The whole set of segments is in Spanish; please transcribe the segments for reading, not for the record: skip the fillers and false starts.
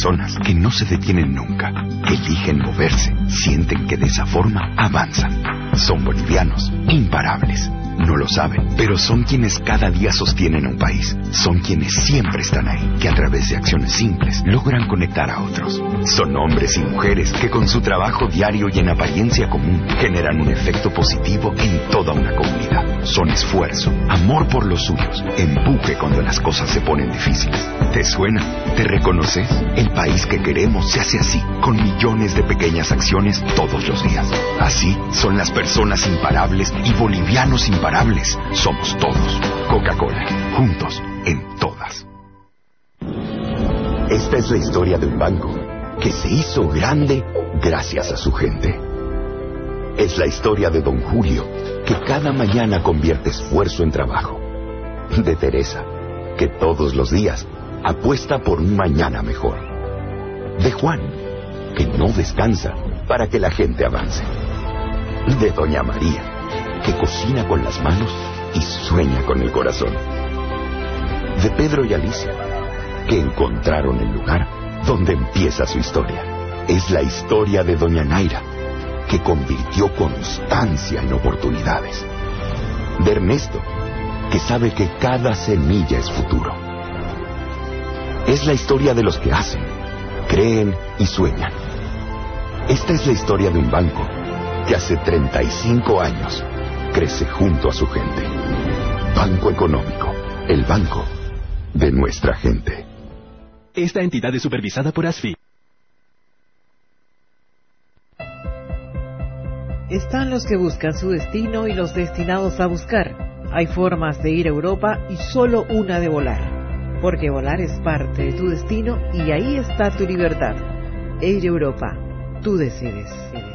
personas que no se detienen nunca, eligen moverse, sienten que de esa forma avanzan. Son bolivianos, imparables. No lo saben, pero son quienes cada día sostienen a un país. Son quienes siempre están ahí, que a través de acciones simples logran conectar a otros. Son hombres y mujeres que con su trabajo diario y en apariencia común generan un efecto positivo en toda una comunidad. Son esfuerzo, amor por los suyos, empuje cuando las cosas se ponen difíciles. ¿Te suena? ¿Te reconoces? El país que queremos se hace así, con millones de pequeñas acciones todos los días. Así son las personas imparables y bolivianos imparables. Somos todos. Coca-Cola. Juntos en todas. Esta es la historia de un banco que se hizo grande gracias a su gente. Es la historia de Don Julio, que cada mañana convierte esfuerzo en trabajo. De Teresa, que todos los días apuesta por un mañana mejor. De Juan, que no descansa para que la gente avance. De Doña María, que cocina con las manos y sueña con el corazón. De Pedro y Alicia, que encontraron el lugar donde empieza su historia. Es la historia de Doña Naira, que convirtió constancia en oportunidades. De Ernesto, que sabe que cada semilla es futuro. Es la historia de los que hacen, creen y sueñan. Esta es la historia de un banco que hace 35 años crece junto a su gente. Banco Económico, el banco de nuestra gente. Esta entidad es supervisada por ASFI. Están los que buscan su destino y los destinados a buscar. Hay formas de ir a Europa y solo una de volar. Porque volar es parte de tu destino y ahí está tu libertad. Air Europa, tú decides.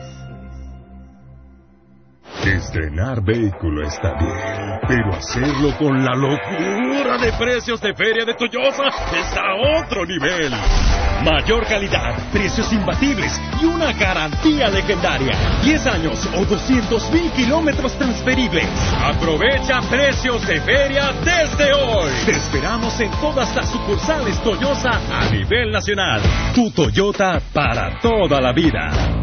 Estrenar vehículo está bien, pero hacerlo con la locura de precios de Feria de Toyota está a otro nivel. Mayor calidad, precios imbatibles y una garantía legendaria. 10 años o 200,000 kilómetros transferibles. Aprovecha precios de feria desde hoy. Te esperamos en todas las sucursales Toyota a nivel nacional. Tu Toyota para toda la vida.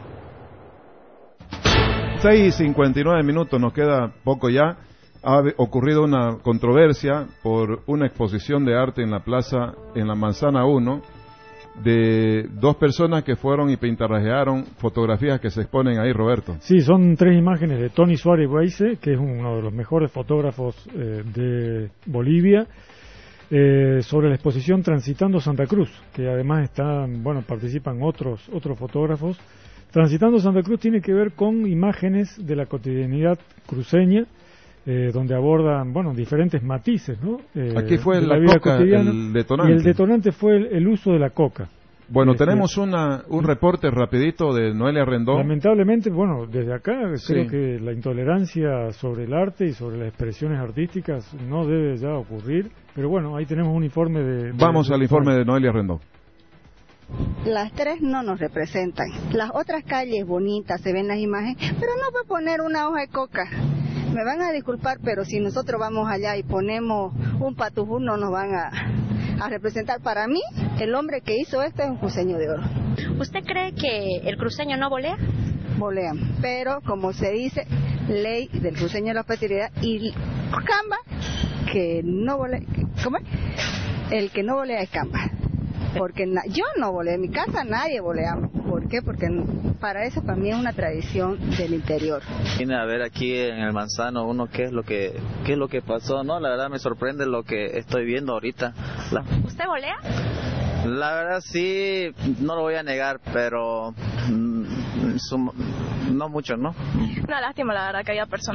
6:59, nos queda poco ya. Ha ocurrido una controversia por una exposición de arte en la plaza, en la Manzana 1, de dos personas que fueron y pintarrajearon fotografías que se exponen ahí, Roberto. Sí, son 3 imágenes de Tony Suárez Weisse, que es uno de los mejores fotógrafos de Bolivia, sobre la exposición Transitando Santa Cruz, que además participan otros fotógrafos. Transitando Santa Cruz tiene que ver con imágenes de la cotidianidad cruceña, donde abordan, diferentes matices, ¿no? Aquí fue la vida coca, cotidiana, el detonante. Y el detonante fue el uso de la coca. Bueno, tenemos un reporte rapidito de Noelia Rendón. Lamentablemente, desde acá Sí. creo que la intolerancia sobre el arte y sobre las expresiones artísticas no debe ya ocurrir, pero ahí tenemos un informe de... Vamos al informe de Noelia Rendón. Las 3 no nos representan. Las otras calles bonitas, se ven las imágenes, pero no va a poner una hoja de coca. Me van a disculpar, pero si nosotros vamos allá y ponemos un patujú, no nos van a representar. Para mí, el hombre que hizo esto es un cruceño de oro. ¿Usted cree que el cruceño no volea? Volean, pero como se dice, ley del cruceño de la hospitalidad y Camba, que no volea. ¿Cómo es? El que no volea es Camba. Porque yo no voleo, en mi casa nadie voleamos. ¿Por qué? Porque para mí es una tradición del interior. Vine a ver aquí en el Manzano 1 qué es lo que pasó, ¿no? La verdad me sorprende lo que estoy viendo ahorita. ¿Usted volea? La verdad sí, no lo voy a negar, pero no mucho, ¿no? Una lástima, la verdad, que había personas